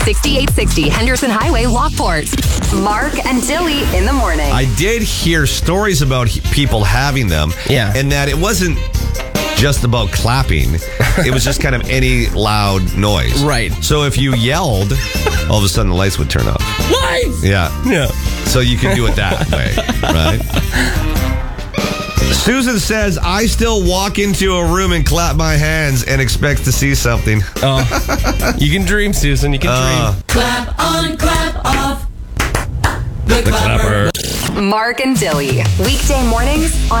6860 Henderson Highway, Lockport. Mark and Dilly in the morning. I did hear stories about people having them. Yeah. And that it wasn't just about clapping. It was just kind of any loud noise. Right. So if you yelled, all of a sudden the lights would turn off. Lights! Yeah. Yeah. So you can do it that way, right? Susan says, I still walk into a room and clap my hands and expect to see something. Oh, you can dream, Susan. You can dream. Clap on, clap off. The Clapper. Mark and Dilly. Weekday mornings on